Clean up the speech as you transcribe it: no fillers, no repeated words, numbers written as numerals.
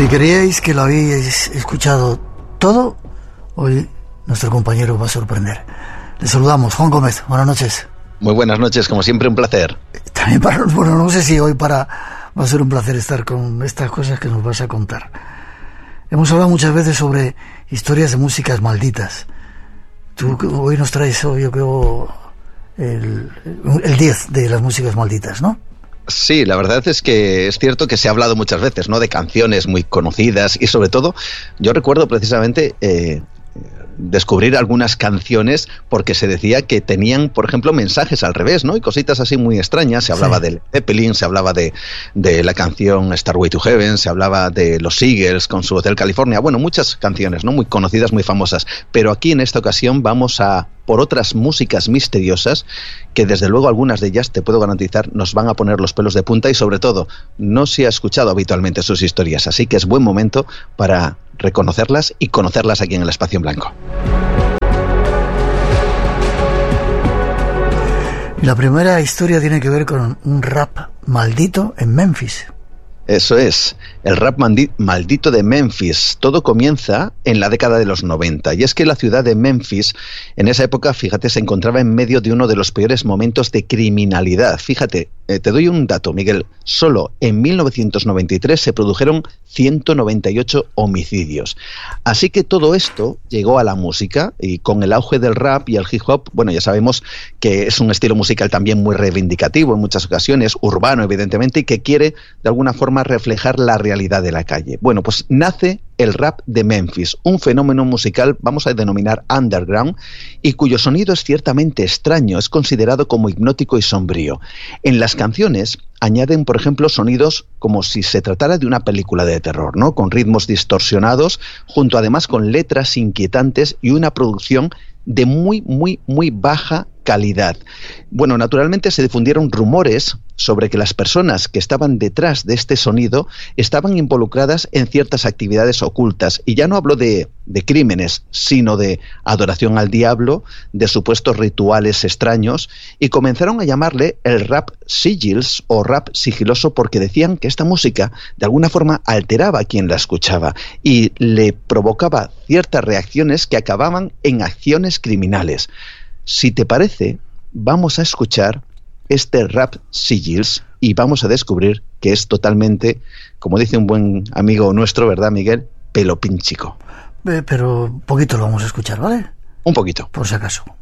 Si creíais que lo habíais escuchado todo, hoy nuestro compañero va a sorprender. Le saludamos, Juan Gómez, buenas noches. Muy buenas noches, como siempre un placer. También bueno, no sé si hoy va a ser un placer estar con estas cosas que nos vas a contar. Hemos hablado muchas veces sobre historias de músicas malditas. Tú hoy nos traes, yo creo, el 10 de las músicas malditas, ¿no? Sí, la verdad es que es cierto que se ha hablado muchas veces, ¿no?, de canciones muy conocidas y sobre todo, yo recuerdo precisamente descubrir algunas canciones porque se decía que tenían, por ejemplo, mensajes al revés, ¿no? Y cositas así muy extrañas. Se hablaba del Zeppelin, se hablaba de la canción Starway to Heaven, se hablaba de los Eagles con su Hotel California. Bueno, muchas canciones, ¿no?, muy conocidas, muy famosas. Pero aquí en esta ocasión vamos a por otras músicas misteriosas que desde luego algunas de ellas, te puedo garantizar, nos van a poner los pelos de punta y sobre todo no se ha escuchado habitualmente sus historias. Así que es buen momento para reconocerlas y conocerlas aquí en el Espacio en Blanco. La primera historia tiene que ver con un rap maldito en Memphis. Eso es, el rap maldito de Memphis. Todo comienza en la década de los 90, y es que la ciudad de Memphis, en esa época, fíjate, se encontraba en medio de uno de los peores momentos de criminalidad. Fíjate, te doy un dato, Miguel, solo en 1993 se produjeron 198 homicidios. Así que todo esto llegó a la música, y con el auge del rap y el hip hop, bueno, ya sabemos que es un estilo musical también muy reivindicativo en muchas ocasiones, urbano evidentemente, y que quiere de alguna forma reflejar la realidad de la calle. Bueno, pues nace el rap de Memphis, un fenómeno musical, vamos a denominar underground, y cuyo sonido es ciertamente extraño, es considerado como hipnótico y sombrío. En las canciones añaden, por ejemplo, sonidos como si se tratara de una película de terror, ¿no?, con ritmos distorsionados, junto además con letras inquietantes y una producción de muy baja calidad. Bueno, naturalmente se difundieron rumores sobre que las personas que estaban detrás de este sonido estaban involucradas en ciertas actividades ocultas, y ya no hablo de crímenes, sino de adoración al diablo, de supuestos rituales extraños, y comenzaron a llamarle el rap sigils o rap sigiloso porque decían que esta música de alguna forma alteraba a quien la escuchaba y le provocaba ciertas reacciones que acababan en acciones criminales. Si te parece, vamos a escuchar este rap sigils y vamos a descubrir que es totalmente, como dice un buen amigo nuestro, ¿verdad, Miguel?, pelopínchico. Pero un poquito lo vamos a escuchar, ¿vale? Un poquito. Por si acaso.